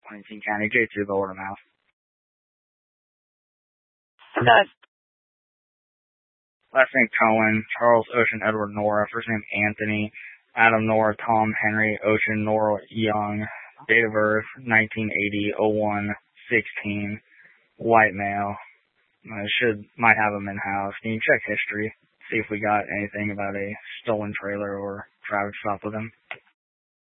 Huntington County, J2, the order mouth. Okay. Last name Cohen, Charles Ocean Edward Nora, first name Anthony, Adam Nora, Tom Henry, Ocean Nora Young, date of birth 1980-01-16, white male. Might have him in-house. Can you check history? See if we got anything about a stolen trailer or traffic stop with him?